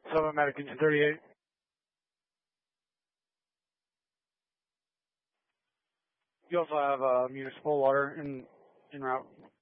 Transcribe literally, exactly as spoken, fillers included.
Seven Medic Engine thirty-eight. You also have uh, municipal water in, in route.